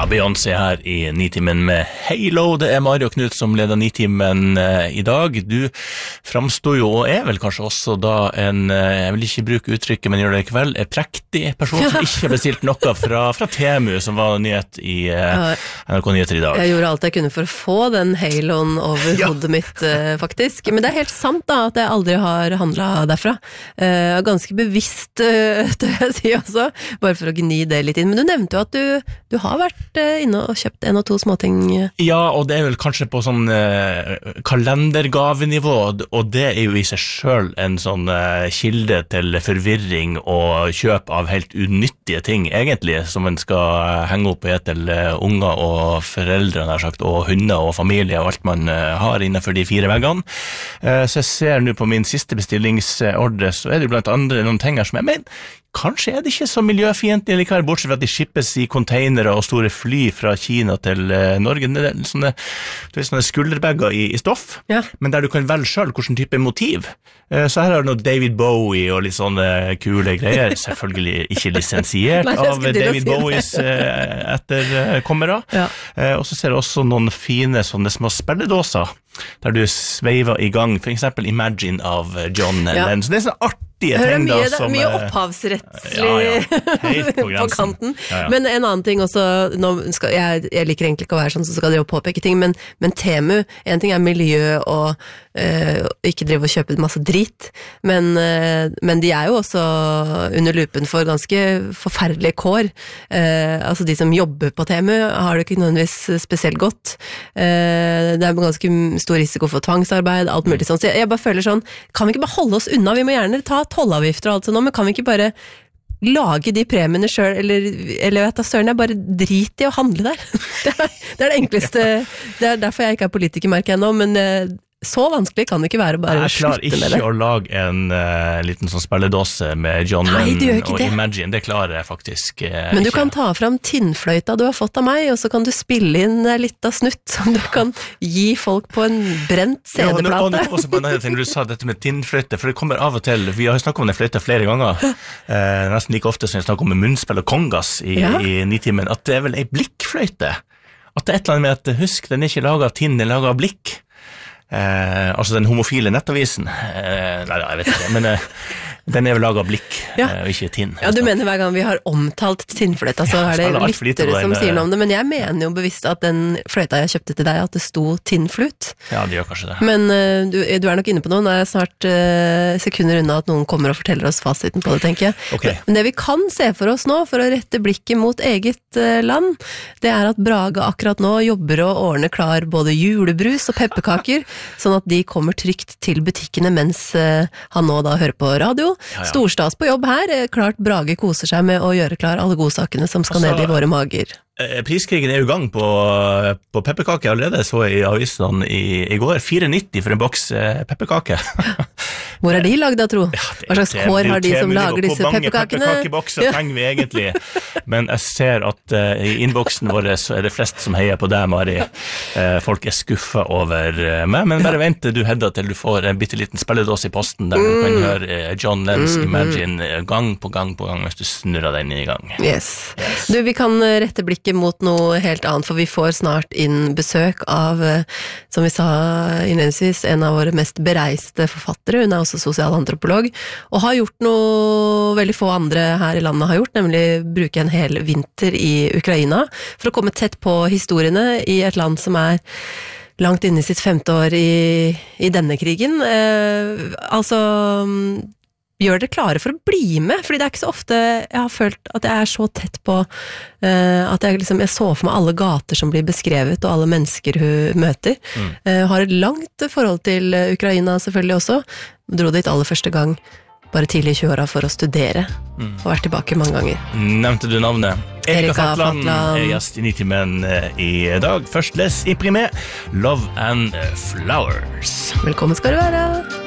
Beyoncé her I Nitimen med Halo. Det Mario Knut som leder Nitimen I dag. Du framstår jo, og vel kanskje også da jeg vil ikke bruke uttrykket, men gjør det I kveld, prektig person som ikke har bestilt noe fra Temu, som var nyhet I NRK Nyheter I dag. Jeg gjorde alt jeg kunne for å få den Haloen over hodet mitt, faktisk. Men det helt sant da, at jeg aldri har handlet derfra. Ganske bevisst, det jeg si også, bare for å gni det litt inn. Men du nevnte jo at du har vært inne og kjøpt en og to småting. Ja, og det vel kanskje på sånn kalendergavenivå, og det jo I seg selv en sånn kilde til forvirring og kjøp av helt unyttige ting, egentlig, som en skal henge opp til unger og foreldre, nær sagt, og hunder og familie og alt man har innenfor de 4 veggene. Så jeg ser nå på min siste bestillingsordre, så det blant andre noen ting her som jeg mener, kanskje det ikke så miljøfiendtlig likevel, bortsett fra at de shippes I containere og store fly fra Kina til Norge. Det sånne skulderbagger I stoff, men der du kan velge selv hvilken type motiv. Så her har du noe David Bowie og litt sånne kule greier, selvfølgelig ikke lisensiert av David Bowies etterkommere. Og så ser du også noen fine sånne små spilledåser, der du sveiver I gang, for eksempel Imagine av John Lennon. Så det sånn artig. Det mye opphavsrettslig på kanten. Men en annen ting også, jeg liker egentlig ikke å være sånn som skal drive og påpeke ting, men Temu, en ting miljø og ikke drive og kjøpe masse drit, men de jo også under lupen for ganske forferdelige kår. Altså de som jobber på Temu har det ikke nødvendigvis spesielt godt. Det ganske stor risiko for tvangsarbeid, alt mulig sånn. Så jeg bare føler sånn, kan vi ikke bare holde oss unna? Vi må gjerne ta tollavgifter og alt sånn, men kan vi ikke bare lage de premiene selv, eller vet du, Søren, jeg bare drit I å handle der. Det det enkleste, det derfor jeg ikke politiker, merker jeg nå, men så vanskelig kan det ikke være bare å slutte med det. Jeg klarer ikke å lage en liten sånn spilledåse med John Lennon og Imagine, det klarer jeg faktisk Men du kan ta fram tinnfløyta du har fått av meg, og så kan du spille inn litt av snutt som du kan gi folk på en brent CD-plate. Ja, og det også på en annen ting, du sa dette med tinnfløyte, for det kommer av og til, vi har snakket om den fløyta flere ganger, nesten like ofte som vi snakker om munnspill og kongas I Nitimen, at det vel en blikkfløyte. At det et eller annet med at, husk, den ikke laget av tinn, den laget av blikk. Altså den homofile nettavisen nei, jeg vet ikke, men den vel laget av blikk og ikke tinn. Ja, du mener hver gang vi har omtalt tinnfløyta så det lyttere som sier noe om det, men jeg mener jo bevisst at den fløyta jeg kjøpte til deg, at det sto tinnflut. Ja, det gjør kanskje det. Men du nok inne på noe, nå jeg snart sekunder unna at noen kommer og forteller oss fasiten på det, tenker jeg. Men det vi kan se for oss nå, for å rette blikket mot eget land, det at Brage akkurat nå jobber og ordner klar både julebrus og pepperkaker, sånn at de kommer trygt til butikkene mens han nå da hører på radio. Storstas på jobb her, klart Brage koser seg med å gjøre klar alle godsakene som skal ned I våre mager. Priskrigen jo I gang på pepperkake allerede, så I avisen I går, 4,90 for en boks pepperkake. Hvor de lagd, tro? Hva slags kår har de som lager disse pepperkakene? Pepperkakebokser trenger vi egentlig, men jeg ser at I innboksen vår så det flest som heier på deg, Mari. Folk skuffet over meg, men bare vent du Hedda til du får en bitteliten spilledås I posten, der du kan høre John Lennon's Imagine gang på gang hvis du snurrer den I gang. Yes. Du, vi kan rette blikket mot noe helt annet, for vi får snart inn besøk av, som vi sa innledningsvis, en av våre mest bereiste forfattere. Hun også sosialantropolog, og har gjort noe veldig få andre her I landet har gjort, nemlig bruke en hel vinter I Ukraina, for å komme tett på historiene I et land som langt inne I sitt 5. år I denne krigen. Gjør det klare for å bli med, fordi det ikke så ofte jeg har følt at jeg så tett på at jeg så for meg alle gater som blir beskrevet og alle mennesker hun møter. Har et langt forhold til Ukraina selvfølgelig også. Dro dit aller første gang bare tidlig I 20-åra for å studere og vært tilbake mange ganger. Nevnte du navnet? Erika Fatland gjest I Nitimen I dag. Først les imprimé Love and Flowers. Velkommen skal du være.